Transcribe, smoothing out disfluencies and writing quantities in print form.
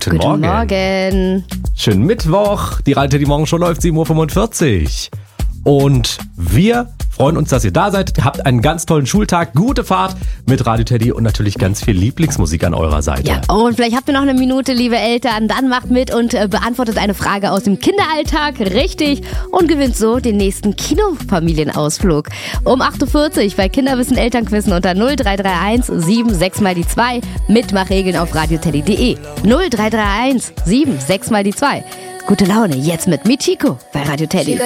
Guten Morgen. Schönen Mittwoch. Die Radio Teddy Morgenshow läuft 7.45 Uhr. Und wir freuen uns, dass ihr da seid. Ihr habt einen ganz tollen Schultag, gute Fahrt mit Radio Teddy und natürlich ganz viel Lieblingsmusik an eurer Seite. Ja, und vielleicht habt ihr noch eine Minute, liebe Eltern. Dann macht mit und beantwortet eine Frage aus dem Kinderalltag richtig und gewinnt so den nächsten Kinofamilienausflug. Um 8.40 Uhr bei Kinderwissen Elternquissen unter 0331 76 mal die 2. Mitmachregeln auf radioteddy.de. 0331 76 mal die 2. Gute Laune jetzt mit Michiko bei Radio Teddy.